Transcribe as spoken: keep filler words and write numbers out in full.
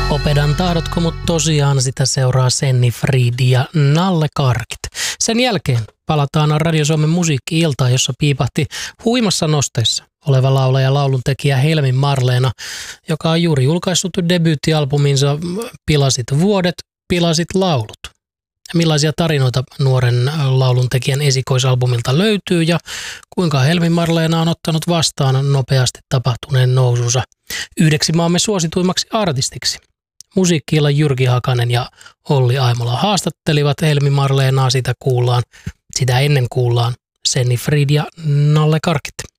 Opedan tahdotko, mut tosiaan sitä seuraa Senni Fried ja Nalle Karkit. Sen jälkeen palataan Radio Suomen musiikki-iltaan, jossa piipahti huimassa nosteessa oleva laulaja ja lauluntekijä Helmi Marleena, joka on juuri julkaissut debyyttialbuminsa Pilasit vuodet, pilasit laulut. Millaisia tarinoita nuoren lauluntekijän esikoisalbumilta löytyy ja kuinka Helmi Marleena on ottanut vastaan nopeasti tapahtuneen nousunsa yhdeksi maamme suosituimmaksi artistiksi. Musiikki-illan Jyrki Hakanen ja Olli Aimola haastattelivat Helmi Marleenaa, sitä kuullaan, sitä ennen kuullaan Senni Fried ja Nalle Karkit.